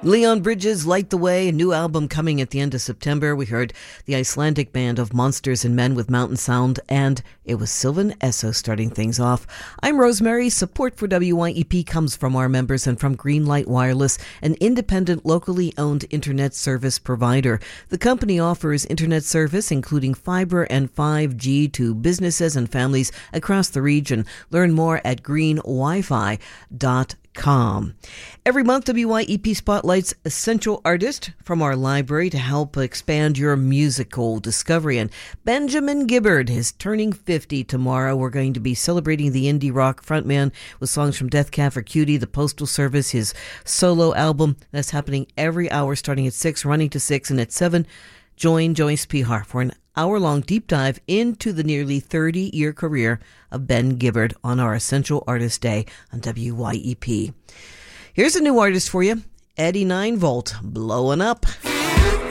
Leon Bridges, Light the Way, a new album coming at the end of September. We heard the Icelandic band of Monsters and Men with Mountain Sound, and it was Sylvan Esso starting things off. I'm Rosemary. Support for WYEP comes from our members and from Greenlight Wireless, an independent, locally owned internet service provider. The company offers internet service, including fiber and 5G, to businesses and families across the region. Learn more at greenwifi.com. Every month, WYEP spotlights essential artist from our library to help expand your musical discovery. And Benjamin Gibbard is turning 50 tomorrow. We're going to be celebrating the indie rock frontman with songs from Death Cab for Cutie, The Postal Service, his solo album. That's happening every hour starting at 6, running to 6, and at 7, join Joyce Pihar for an hour-long deep dive into the nearly 30-year career of Ben Gibbard on our Essential Artist Day on WYEP. Here's a new artist for you, Eddie 9 Volt, Blowing Up.